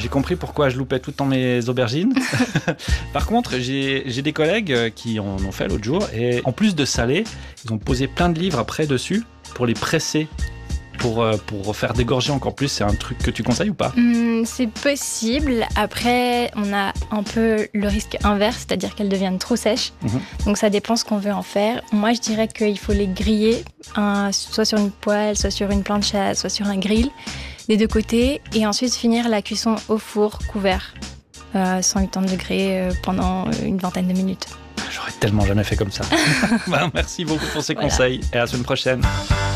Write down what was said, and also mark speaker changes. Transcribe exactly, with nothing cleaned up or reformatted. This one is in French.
Speaker 1: j'ai compris pourquoi je loupais tout le temps mes aubergines. Par contre, j'ai, j'ai des collègues qui en ont fait l'autre jour et en plus de saler, ils ont posé plein de livres après dessus pour les presser. Pour, pour faire dégorger encore plus, c'est un truc que tu conseilles ou pas ?
Speaker 2: Mmh, c'est possible. Après, on a un peu le risque inverse, c'est-à-dire qu'elles deviennent trop sèches. Mmh. Donc ça dépend ce qu'on veut en faire. Moi, je dirais qu'il faut les griller, hein, soit sur une poêle, soit sur une plancha, soit sur un grill, des deux côtés, et ensuite finir la cuisson au four couvert, euh, cent quatre-vingts degrés euh, pendant une vingtaine de minutes.
Speaker 1: J'aurais tellement jamais fait comme ça. Bah, merci beaucoup pour ces voilà. conseils et à la semaine prochaine.